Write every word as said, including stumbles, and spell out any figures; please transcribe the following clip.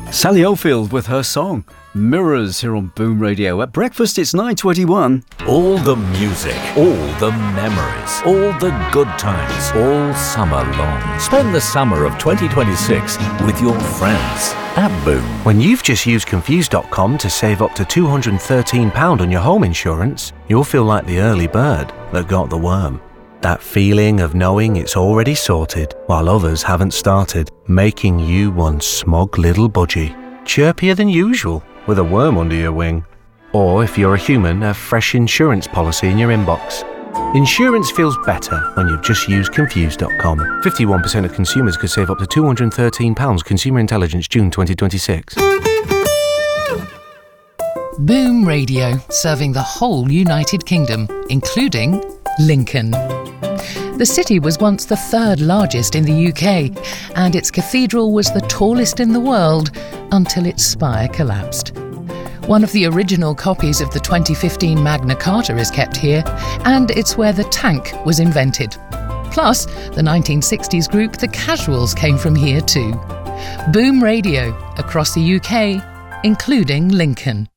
Sally Oldfield with her song Mirrors here on Boom Radio. At breakfast it's nine twenty-one. All the music, all the memories, all the good times, all summer long. Spend the summer of twenty twenty-six with your friends at Boom. When you've just used Confused dot com to save up to two hundred thirteen pounds on your home insurance, you'll feel like the early bird that got the worm. That feeling of knowing it's already sorted while others haven't started, making you one smug little budgie. Chirpier than usual with a worm under your wing. Or if you're a human, a fresh insurance policy in your inbox. Insurance feels better when you've just used Confused dot com. fifty-one percent of consumers could save up to two hundred thirteen pounds. Consumer Intelligence, June twenty twenty-six. Boom Radio, serving the whole United Kingdom, including Lincoln. The city was once the third largest in the U K, and its cathedral was the tallest in the world until its spire collapsed. One of the original copies of the twenty fifteen Magna Carta is kept here, and it's where the tank was invented. Plus, the nineteen sixties group The Casuals came from here too. Boom Radio, across the U K, including Lincoln.